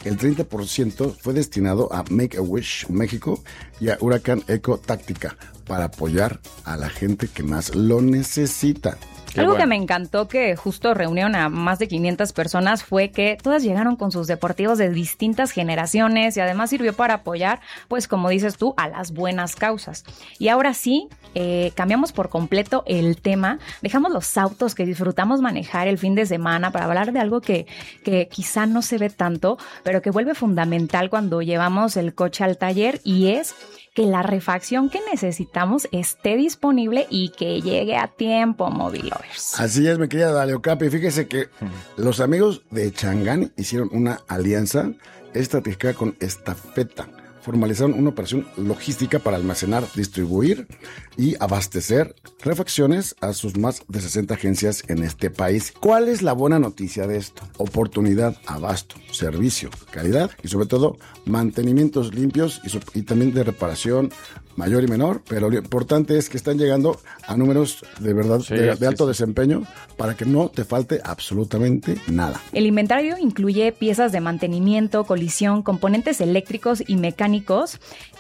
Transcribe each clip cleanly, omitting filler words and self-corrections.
el 30% fue destinado a Make-A-Wish México y a Huracán Eco Táctica para apoyar a la gente que más lo necesita. Algo que me encantó que justo reunieron a más de 500 personas fue que todas llegaron con sus deportivos de distintas generaciones y además sirvió para apoyar, pues como dices tú, a las buenas causas. Y ahora sí, cambiamos por completo el tema, dejamos los autos que disfrutamos manejar el fin de semana para hablar de algo que quizá no se ve tanto, pero que vuelve fundamental cuando llevamos el coche al taller, y es que la refacción que necesitamos esté disponible y que llegue a tiempo, Mobilovers. Así es, mi querida Dalio Capi. Fíjese que los amigos de Changán hicieron una alianza estratégica con Estafeta. Formalizaron una operación logística para almacenar, distribuir y abastecer refacciones a sus más de 60 agencias en este país. ¿Cuál es la buena noticia de esto? Oportunidad, abasto, servicio, calidad y sobre todo mantenimientos limpios y también de reparación mayor y menor, pero lo importante es que están llegando a números de verdad de alto desempeño para que no te falte absolutamente nada. El inventario incluye piezas de mantenimiento, colisión, componentes eléctricos y mecánicos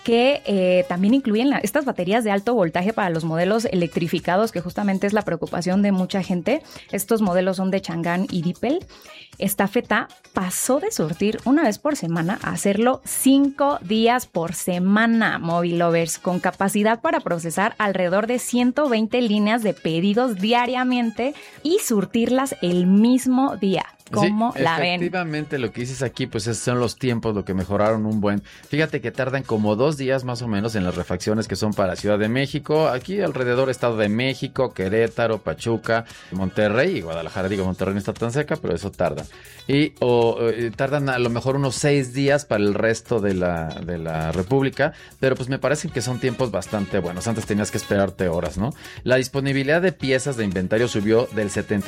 que también incluyen estas baterías de alto voltaje para los modelos electrificados, que justamente es la preocupación de mucha gente. Estos modelos son de Changán y Dipel. Estafeta pasó de surtir una vez por semana a hacerlo 5 días por semana, Mobilovers, con capacidad para procesar alrededor de 120 líneas de pedidos diariamente y surtirlas el mismo día. ¿Cómo la ven? Efectivamente, lo que dices aquí, pues esos son los tiempos, lo que mejoraron un buen. Fíjate que tardan como 2 días más o menos en las refacciones que son para Ciudad de México, aquí alrededor Estado de México, Querétaro, Pachuca, Monterrey y Guadalajara. Digo, Monterrey no está tan cerca, pero eso tarda. Y tardan a lo mejor unos 6 días para el resto de la República, pero pues me parece que son tiempos bastante buenos. Antes tenías que esperarte horas, ¿no? La disponibilidad de piezas de inventario subió del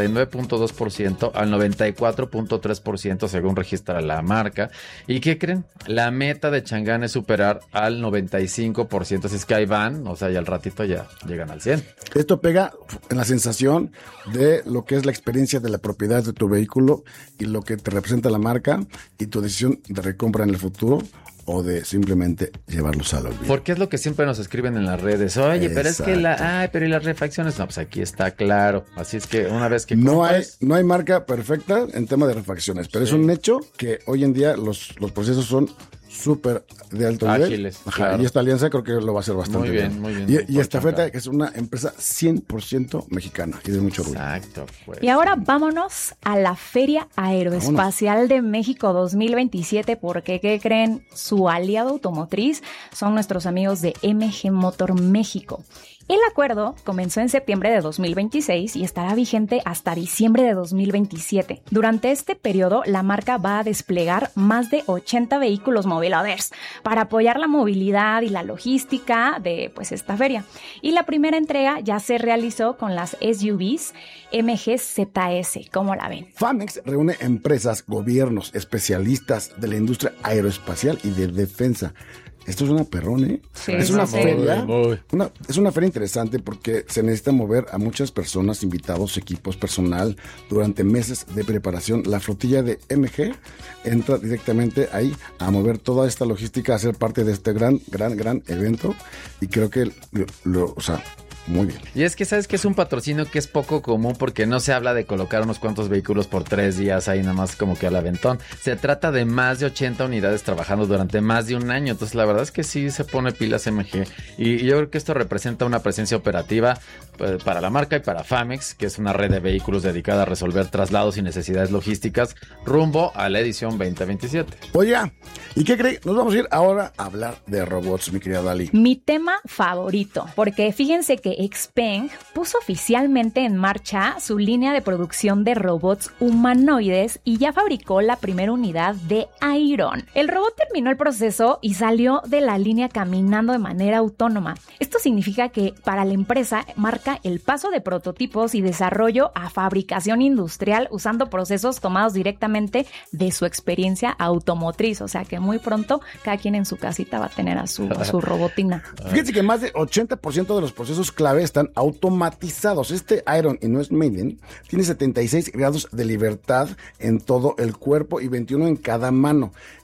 79.2% al 94.3% según registra la marca. ¿Y qué creen? La meta de Changán es superar al 95%, así es que ahí van, o sea, y al ratito ya llegan al 100%. Esto pega en la sensación de lo que es la experiencia de la propiedad de tu vehículo y lo que te representa la marca y tu decisión de recompra en el futuro o de simplemente llevarlos al olvido. Porque es lo que siempre nos escriben en las redes. Oye, pero es que pero ¿y las refacciones? No, pues aquí está claro. Así es que una vez que compras... No hay marca perfecta en tema de refacciones, pero es un hecho que hoy en día los procesos son súper de alto nivel. Ágiles, claro. Y esta alianza creo que lo va a hacer bastante bien. Muy bien. Y Estafeta, que es una empresa 100% mexicana y de mucho orgullo. Exacto. Pues. Y ahora vámonos a la Feria Aeroespacial de México 2027, porque ¿qué creen? Su aliado automotriz son nuestros amigos de MG Motor México. El acuerdo comenzó en septiembre de 2026 y estará vigente hasta diciembre de 2027. Durante este periodo, la marca va a desplegar más de 80 vehículos Mobilovers para apoyar la movilidad y la logística de esta feria. Y la primera entrega ya se realizó con las SUVs MG ZS. ¿Cómo la ven? FAMEX reúne empresas, gobiernos, especialistas de la industria aeroespacial y de defensa. Esto es una perrón, ¿eh? Sí, es una feria. Muy. Es una feria interesante porque se necesita mover a muchas personas, invitados, equipos, personal, durante meses de preparación. La flotilla de MG entra directamente ahí a mover toda esta logística, a ser parte de este gran evento. Y creo que muy bien. Y es que sabes que es un patrocinio que es poco común porque no se habla de colocar unos cuantos vehículos por 3 días ahí nada más como que al aventón. Se trata de más de 80 unidades trabajando durante más de un año. Entonces la verdad es que sí se pone pilas MG. Y yo creo que esto representa una presencia operativa para la marca y para FAMEX, que es una red de vehículos dedicada a resolver traslados y necesidades logísticas rumbo a la edición 2027. Oiga, ¿y qué cree? Nos vamos a ir ahora a hablar de robots, mi querida Dali. Mi tema favorito, porque fíjense que Xpeng puso oficialmente en marcha su línea de producción de robots humanoides y ya fabricó la primera unidad de Iron. El robot terminó el proceso y salió de la línea caminando de manera autónoma. Esto significa que para la empresa marca el paso de prototipos y desarrollo a fabricación industrial usando procesos tomados directamente de su experiencia automotriz. O sea que muy pronto cada quien en su casita va a tener a su robotina. Fíjense que más del 80% de los procesos clave están automatizados. Este Iron, y no es Maiden, tiene 76 grados de libertad en todo el cuerpo y 21 en cada mano.